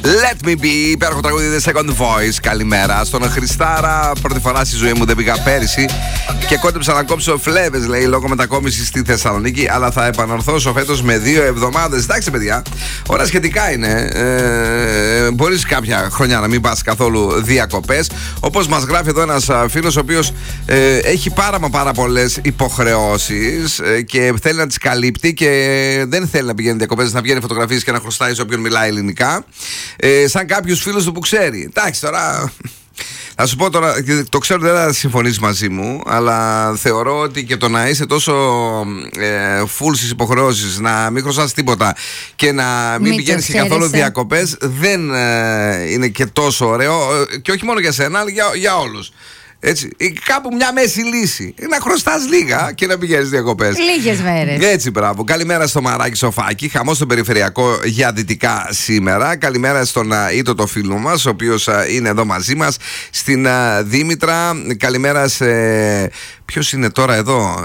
Let me be, υπέροχο τραγούδι The Second Voice. Καλημέρα στον Χριστάρα. Πρώτη φορά στη ζωή μου δεν πήγα πέρυσι και κόντεψα να κόψω φλέβες, λέει, λόγω μετακόμισης στη Θεσσαλονίκη. Αλλά θα επανορθώσω φέτος με 2 εβδομάδες. Εντάξει, παιδιά, ώρα σχετικά είναι. Μπορείς κάποια χρονιά να μην πας καθόλου διακοπές. Όπως μας γράφει εδώ ένας φίλος, ο οποίος έχει πάρα πολλές υποχρεώσεις και θέλει να τις καλύπτει και δεν θέλει να πηγαίνει διακοπές, να βγαίνει φωτογραφίες και να χρωστάει σε όποιον μιλάει ελληνικά. Σαν κάποιους φίλους του που ξέρει. Εντάξει, τώρα θα σου πω τώρα, το ξέρω ότι δεν θα συμφωνείς μαζί μου, αλλά θεωρώ ότι και το να είσαι τόσο full στις υποχρεώσεις, να μην χρωστάς τίποτα και να μην πηγαίνεις και καθόλου διακοπές, δεν είναι και τόσο ωραίο, και όχι μόνο για σένα, αλλά για όλους. Έτσι, κάπου μια μέση λύση. Να χρωστάς λίγα και να πηγαίνεις διακοπές. Λίγες μέρες. Έτσι, μπράβο. Καλημέρα στο Μαράκι Σοφάκι. Χαμός στο περιφερειακό για δυτικά σήμερα. Καλημέρα στον Ήτο, το φίλο μας, ο οποίος είναι εδώ μαζί μας. Στην Δήμητρα. Καλημέρα σε. Ποιος είναι τώρα εδώ?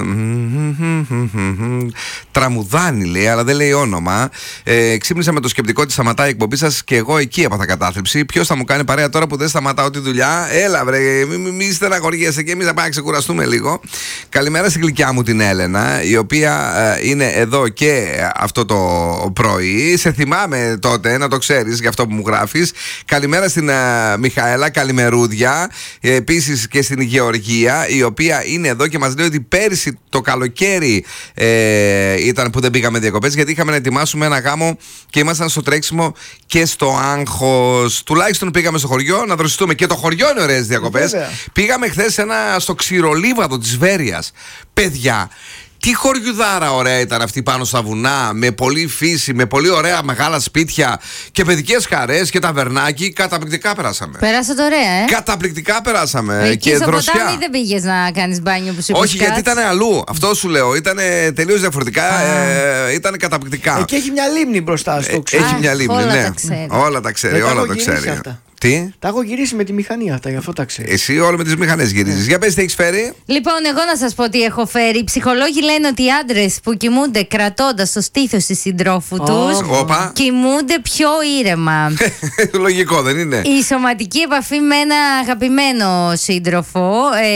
Τραμουδάνη λέει, αλλά δεν λέει όνομα. Ξύπνησα με το σκεπτικό ότι σταματάει η εκπομπή σας και εγώ εκεί έπαθα κατάθλιψη. Ποιος θα μου κάνει παρέα τώρα που δεν σταματάω τη δουλειά? Έλα, βρε, μη στεναχωριέσαι και εμείς θα πάμε να ξεκουραστούμε λίγο. Καλημέρα στην γλυκιά μου την Έλενα, η οποία είναι εδώ και αυτό το πρωί. Σε θυμάμαι τότε, να το ξέρεις, για αυτό που μου γράφεις. Καλημέρα στην Μιχαέλα, καλημερούδια. Επίσης και στην Γεωργία, η οποία είναι εδώ και μας λέει ότι πέρυσι το καλοκαίρι ήταν που δεν πήγαμε διακοπές, γιατί είχαμε να ετοιμάσουμε ένα γάμο και ήμασταν στο τρέξιμο και στο άγχος. Τουλάχιστον πήγαμε στο χωριό να δροσιστούμε. Και το χωριό είναι ωραίες διακοπές. Πήγαμε χθες στο ξηρολίβαδο της Βέρειας. Παιδιά, τι χωριουδάρα ωραία ήταν αυτή πάνω στα βουνά, με πολλή φύση, με πολύ ωραία μεγάλα σπίτια και παιδικές χαρές και ταβερνάκι. Καταπληκτικά περάσαμε. Περάσατε ωραία, Καταπληκτικά περάσαμε. Εκεί και στο ποτάμι δεν πήγες να κάνεις μπάνιο που σου είπες? Όχι, γιατί ήταν αλλού. Αυτό σου λέω. Ήταν τελείως διαφορετικά. Ήταν καταπληκτικά. Εκεί έχει μια λίμνη μπροστά στο ξέρω. Έχει μια λίμνη, ναι. Όλα τα ξέρει. Τι? Τα έχω γυρίσει με τη μηχανή αυτά, γι' αυτό τα ξέρω. Εσύ όλο με τις μηχανές γυρίζεις. Για πες τι έχεις φέρει. Λοιπόν, εγώ να σας πω τι έχω φέρει. Οι ψυχολόγοι λένε ότι οι άντρες που κοιμούνται κρατώντας το στήθος της συντρόφου τους κοιμούνται πιο ήρεμα. Λογικό, δεν είναι? Η σωματική επαφή με ένα αγαπημένο σύντροφο,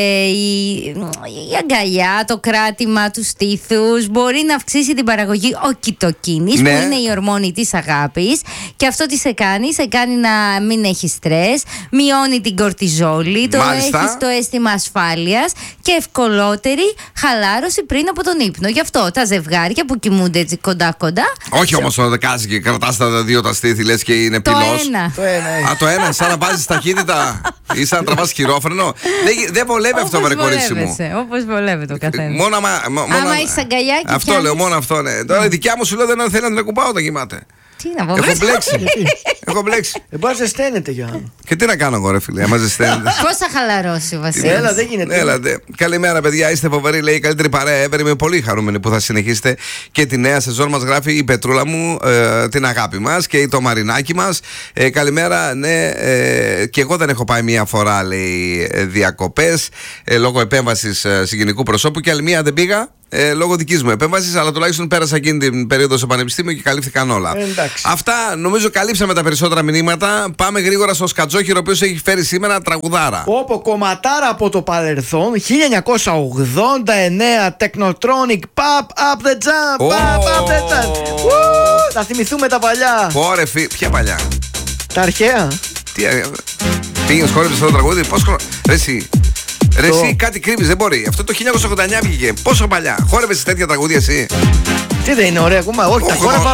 η αγκαλιά, το κράτημα του στήθους μπορεί να αυξήσει την παραγωγή οκιτοκίνης, που είναι η ορμόνη της αγάπης, και αυτό τι σε κάνει να μην έχεις στρες, μειώνει την κορτιζόλη, έχεις το αίσθημα ασφάλειας και ευκολότερη χαλάρωση πριν από τον ύπνο. Γι' αυτό τα ζευγάρια που κοιμούνται έτσι κοντά. Όχι όμως το δεκάζει και κρατάς τα δύο τα στήθη, λες και είναι πυλός. Το ένα, σαν να βάζεις ταχύτητα ή σαν να τραβάς χειρόφρενο. Δεν βολεύει αυτό, βρε κορίτσι μου. Όπως βολεύει το καθένα. Μόνο άμα έχεις αγκαλιά και αυτό λέω, μόνο αυτό, ναι. Τώρα η δικιά μου σου λέω δεν θέλει να την ακουμπάω όταν κοιμάται. Τι να πω, έχω μπλέξει. Μπας ζεσταίνεται, Γιάννη. Και τι να κάνω εγώ, ρε φίλε, άμα ζεσταίνεται. Πώς θα χαλαρώσει ο Βασίλης? Έλα, δεν γίνεται. Καλημέρα, παιδιά, είστε φοβεροί, λέει, η καλύτερη παρέα ever. Είμαι πολύ χαρούμενη που θα συνεχίσετε και τη νέα σεζόν. Μας γράφει η Πετρούλα μου, την αγάπη μας, και το Μαρινάκι μας. Καλημέρα, ναι, και εγώ δεν έχω πάει μία φορά, λέει, διακοπές λόγω επέμβασης συγγενικού προσώπου, και άλλη μία δεν πήγα λόγω δικής μου επέμβασης, αλλά τουλάχιστον πέρασα εκείνη την περίοδο στο πανεπιστήμιο και καλύφθηκαν όλα. Αυτά νομίζω καλύψαμε τα περισσότερα μηνύματα. Πάμε γρήγορα στο Σκατζόχυρο, ο οποίος έχει φέρει σήμερα τραγουδάρα. Όπο κομματάρα από το παρελθόν, 1989, Technotronic, Pop Up the Jump. Pop Up the Jump. Θα θυμηθούμε τα παλιά. Ωραία, ποια παλιά? Τα αρχαία. Πήγαινες, χόρεψες αυτό το τραγούδι? Πώς Ρε εσύ κάτι κρύβεις, δεν μπορεί. Αυτό το 1989 βγήκε. Πόσο παλιά? Χόρευες τέτοια τραγούδια εσύ? Τι δεν είναι ωραία, ακόμα? Όχι, τα χόρευα